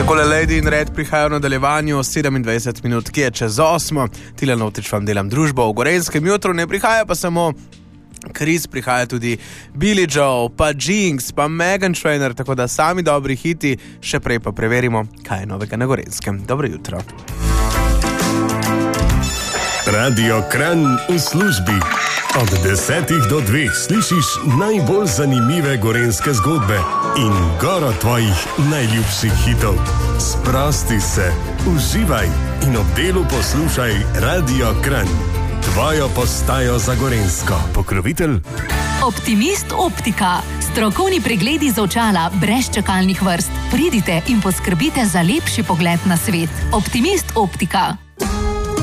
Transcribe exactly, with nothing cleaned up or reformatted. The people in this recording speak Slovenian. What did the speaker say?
Takole Lady in Red prihajajo v nadaljevanju sedemindvajset minut, ki je čez osmo. Tile Notič vam delam družbo v Gorenjskem jutru, ne prihaja pa samo Chris, prihaja tudi Billy Joe, pa Jinx, pa Meghan Trainor, tako da sami dobri hiti, še prej pa preverimo, kaj je novega na Gorenjskem. Dobro jutro. Radio Kranj v službi. Od desetih do dveh slišiš najbolj zanimive gorenjske zgodbe in goro tvojih najljubših hitov. Sprosti se, uživaj in ob delu poslušaj Radio Kranj. Tvojo postajo za Gorenjsko. Pokrovitelj Optimist Optika. Strokovni pregledi za očala brez čakalnih vrst. Pridite in poskrbite za lepši pogled na svet. Optimist Optika.